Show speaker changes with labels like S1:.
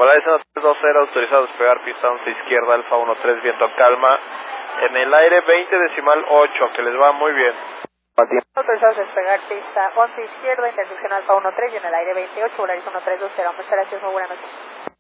S1: Polaris 1320, autorizado a despegar pista 11 izquierda, Alfa 13, viento calma. En el aire 20.8, que les va muy bien.
S2: Autorizado a despegar pista 11 izquierda, intersección Alfa 13 y en el aire 28, Polaris 1320. Muchas gracias, muy buenas noches.